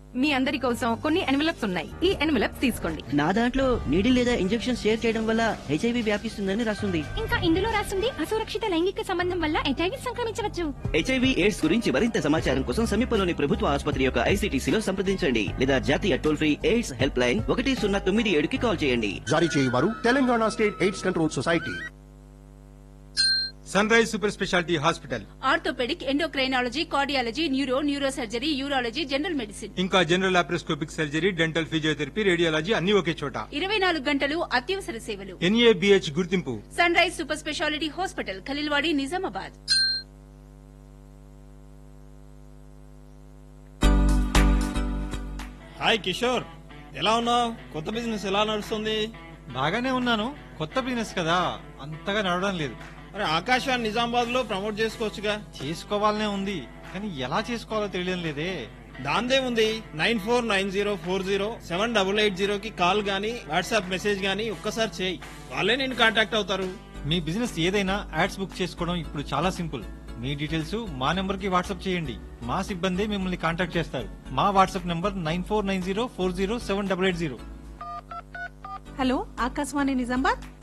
మీ అందరి కోసం కొన్ని ఎన్వెలప్స్ ఉన్నాయి. ఈ ఎన్వెలప్స్ తీసుకోండి. నా దాంట్లో నీడిల్ లేదా ఇంజెక్షన్ షేర్ చేయడం వల్ల హెచ్ఐవి వ్యాపిస్తుందని రాస్తుంది. ఇంకా ఇందులో రాస్తుంది అసురక్షిత లైంగిక సంబంధం వల్ల హెచ్ఐవి సంక్రమించవచ్చు. హెచ్ఐవి ఎయిడ్స్ గురించి మరింత సమాచారం కోసం సమీపంలోని ప్రభుత్వ ఆసుపత్రి యొక్క ఐసీటీసీలో సంప్రదించండి లేదా జాతీయ toll free AIDS help line 1097కి call చేయండి. జారీ చేయవారు Telangana state AIDS control society. Sun rise super speciality hospital orthopaedic, endocrinology, cardiology, neuro surgery, urology, general medicine, ఇంకా general laparoscopic surgery, dental, physiotherapy, radiology అన్ని ఒకే చోట. 24 గంటలు అత్యవసర సేవలు. ఎన్ఏబిహెచ్ గుర్తింపు. Sun rise super speciality hospital, Khaleelwadi, Nizamabad. Hi Kishore, ఎలా ఉన్నావు? కొత్త బిజినెస్ ఎలా నడుస్తుంది? బాగానే ఉన్నాను. కొత్త బిజినెస్ కదా, అంతగా నడవడం లేదు. అరే ఆకాశాన్ని నిజామాబాద్ లో ప్రమోట్ చేసుకోవచ్చుగా. చేసుకోవాలనే ఉంది, కానీ ఎలా చేసుకోవాలో తెలియడం లేదే. దాందే ఉంది. 9490407880 కి కాల్ గానీ వాట్సాప్ మెసేజ్ గానీ ఒక్కసారి చేయి, వాళ్ళే నేను కాంటాక్ట్ అవుతారు. మీ బిజినెస్ ఏదైనా యాడ్స్ బుక్ చేసుకోవడం ఇప్పుడు చాలా సింపుల్. మీ డీటెయిల్స్ మా నెంబర్ కి వాట్సాప్ చేయండి, మా సిబ్బంది మిమ్మల్ని కాంటాక్ట్ చేస్తారు. మా WhatsApp number 9490407880. Hello, Akashvani Nizamabad.